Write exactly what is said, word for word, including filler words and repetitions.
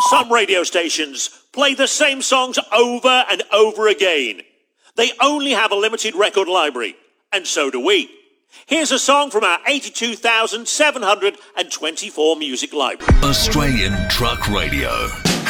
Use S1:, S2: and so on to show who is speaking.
S1: Some radio stations play the same songs over and over again. They only have a limited record library, and so do we. Here's a song from our eighty-two thousand seven hundred twenty-four music library.
S2: Australian Truck Radio.